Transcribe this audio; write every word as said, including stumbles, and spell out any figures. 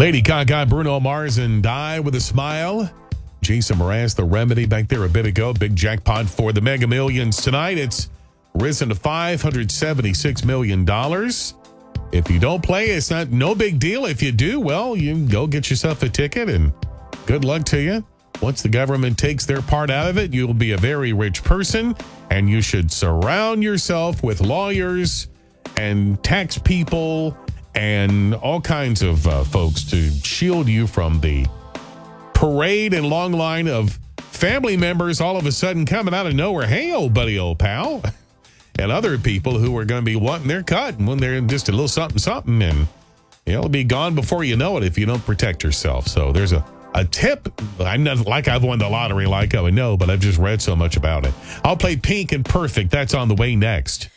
Lady Gaga, Bruno Mars, and Die with a Smile. Jason Mraz, The Remedy, back there a bit ago. Big jackpot for the Mega Millions tonight. It's risen to five hundred seventy-six million dollars. If you don't play, it's not no big deal. If you do, well, you go get yourself a ticket, and good luck to you. Once the government takes their part out of it, you'll be a very rich person, and you should surround yourself with lawyers and tax people and all kinds of uh, folks to shield you from the parade and long line of family members all of a sudden coming out of nowhere. Hey, old buddy, old pal. And other people who are going to be wanting their cut when they're just a little something, something. And, you know, it'll be gone before you know it if you don't protect yourself. So there's a, a tip. I'm not like I've won the lottery like I would know, but I've just read so much about it. I'll play Pink and Perfect. That's on the way next.